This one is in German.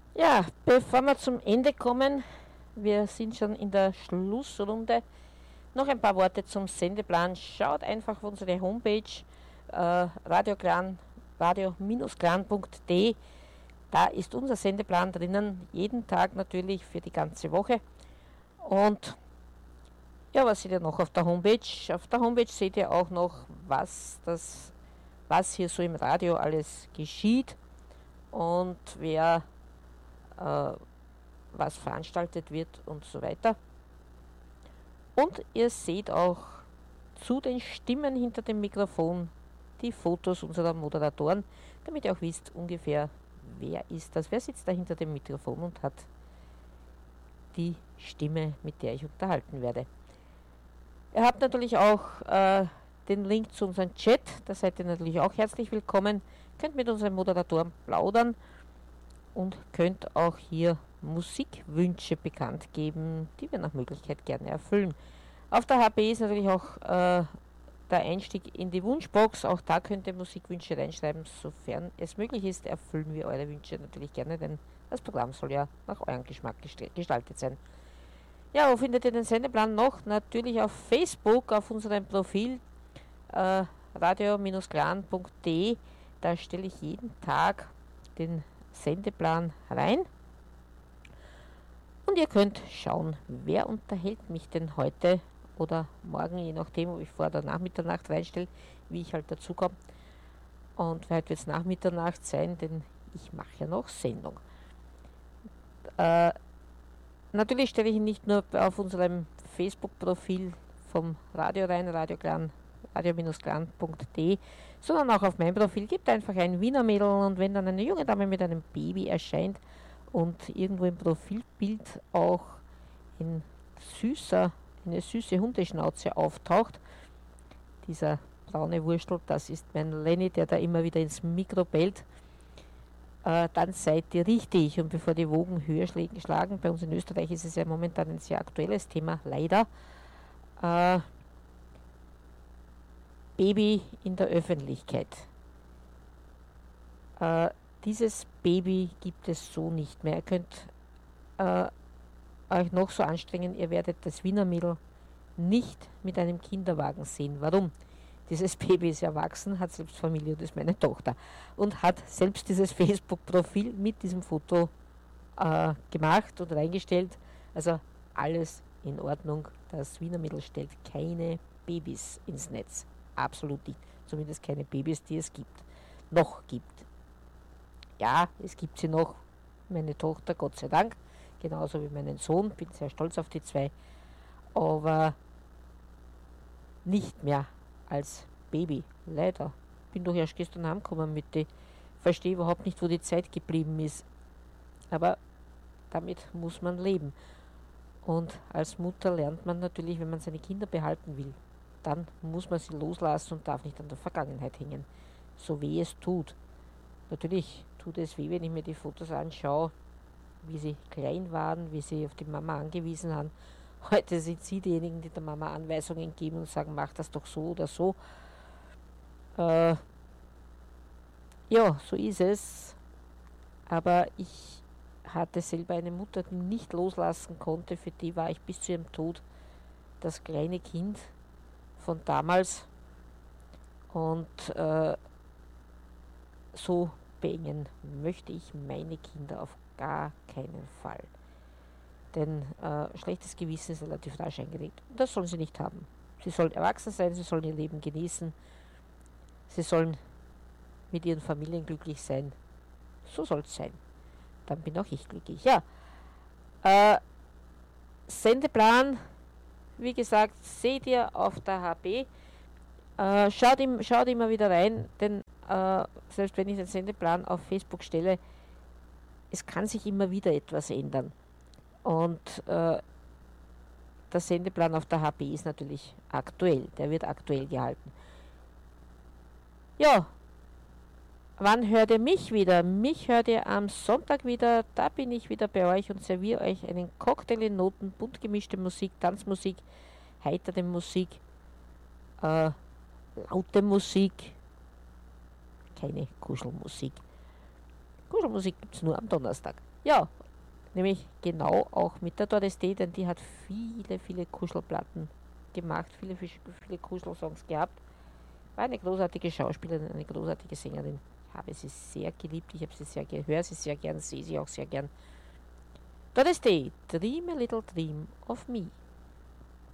Ja, bevor wir zum Ende kommen, wir sind schon in der Schlussrunde. Noch ein paar Worte zum Sendeplan. Schaut einfach auf unsere Homepage radio-clan.de. Da ist unser Sendeplan drinnen, jeden Tag natürlich für die ganze Woche. Und ja, was seht ihr noch auf der Homepage? Auf der Homepage seht ihr auch noch, was hier so im Radio alles geschieht und wer was veranstaltet wird und so weiter. Und ihr seht auch zu den Stimmen hinter dem Mikrofon die Fotos unserer Moderatoren, damit ihr auch wisst ungefähr, wer ist das, wer sitzt da hinter dem Mikrofon und hat die Stimme, mit der ich unterhalten werde. Ihr habt natürlich auch den Link zu unserem Chat, da seid ihr natürlich auch herzlich willkommen, könnt mit unseren Moderatoren plaudern und könnt auch hier Musikwünsche bekannt geben, die wir nach Möglichkeit gerne erfüllen. Auf der HP ist natürlich auch der Einstieg in die Wunschbox. Auch da könnt ihr Musikwünsche reinschreiben, sofern es möglich ist. Erfüllen wir eure Wünsche natürlich gerne, denn das Programm soll ja nach eurem Geschmack gestaltet sein. Ja, wo findet ihr den Sendeplan noch? Natürlich auf Facebook, auf unserem Profil radio-clan.de. Da stelle ich jeden Tag den Sendeplan rein. Und ihr könnt schauen, wer unterhält mich denn heute oder morgen, je nachdem, ob ich vor oder nach Mitternacht reinstelle, wie ich halt dazu komme. Und heute wird es nach Mitternacht sein, denn ich mache ja noch Sendung. Natürlich stelle ich ihn nicht nur auf unserem Facebook-Profil vom Radio rein, radio-clan.de, sondern auch auf meinem Profil. Gibt einfach ein Wiener Mädel und wenn dann eine junge Dame mit einem Baby erscheint und irgendwo im Profilbild auch eine süße Hundeschnauze auftaucht, dieser braune Wurstel, das ist mein Lenny, der da immer wieder ins Mikro bellt, dann seid ihr richtig. Und bevor die Wogen höher schlagen, bei uns in Österreich ist es ja momentan ein sehr aktuelles Thema, leider, Baby in der Öffentlichkeit. Dieses Baby gibt es so nicht mehr. Ihr könnt euch noch so anstrengen, ihr werdet das Wiener Mädel nicht mit einem Kinderwagen sehen. Warum? Dieses Baby ist erwachsen, hat selbst Familie und ist meine Tochter. Und hat selbst dieses Facebook-Profil mit diesem Foto gemacht und reingestellt. Also alles in Ordnung. Das Wiener Mädel stellt keine Babys ins Netz. Absolut nicht. Zumindest keine Babys, die es gibt. Noch gibt. Ja, es gibt sie noch. Meine Tochter, Gott sei Dank. Genauso wie meinen Sohn. Bin sehr stolz auf die zwei. Aber nicht mehr als Baby. Leider. Bin doch erst gestern heimgekommen mit die. Verstehe überhaupt nicht, wo die Zeit geblieben ist. Aber damit muss man leben. Und als Mutter lernt man natürlich, wenn man seine Kinder behalten will, dann muss man sie loslassen und darf nicht an der Vergangenheit hängen. So weh es tut. Natürlich tut es weh, wenn ich mir die Fotos anschaue, wie sie klein waren, wie sie auf die Mama angewiesen haben. Heute sind sie diejenigen, die der Mama Anweisungen geben und sagen, mach das doch so oder so. Ja, so ist es. Aber ich hatte selber eine Mutter, die nicht loslassen konnte. Für die war ich bis zu ihrem Tod das kleine Kind von damals. Und so beengen möchte ich meine Kinder auf gar keinen Fall. Denn schlechtes Gewissen ist relativ rasch eingelegt. Und das sollen sie nicht haben. Sie sollen erwachsen sein, sie sollen ihr Leben genießen, sie sollen mit ihren Familien glücklich sein. So soll es sein. Dann bin auch ich glücklich. Ja, Sendeplan, wie gesagt, seht ihr auf der HB. Schaut immer wieder rein, denn selbst wenn ich den Sendeplan auf Facebook stelle, es kann sich immer wieder etwas ändern. Und der Sendeplan auf der HB ist natürlich aktuell, der wird aktuell gehalten. Ja, wann hört ihr mich wieder? Mich hört ihr am Sonntag wieder, da bin ich wieder bei euch und serviere euch einen Cocktail in Noten, bunt gemischte Musik, Tanzmusik, heitere Musik, laute Musik, keine Kuschelmusik. Kuschelmusik gibt es nur am Donnerstag. Ja, nämlich genau auch mit der Doris Day, denn die hat viele Kuschelplatten gemacht, viele Kuschelsongs gehabt. War eine großartige Schauspielerin, eine großartige Sängerin. Ich habe sie sehr geliebt, ich habe sie sehr gehört, sie sehr gern, sehe sie auch sehr gern. Doris Day, Dream a Little Dream of Me.